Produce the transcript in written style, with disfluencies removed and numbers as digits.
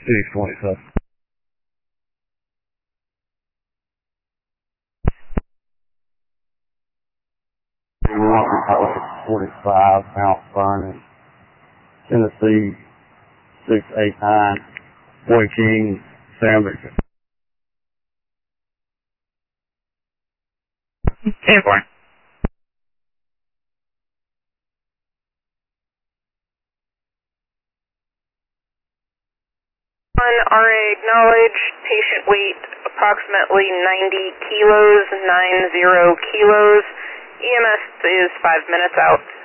Phoenix 27. Walking 45, Mount Vernon, Tennessee, 689, Boy King, Sandwich. 10-4. RA acknowledge, patient weight approximately 90 kilos, 90 kilos. EMS is 5 minutes out.